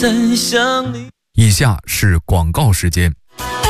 再想你。 以下是广告时间。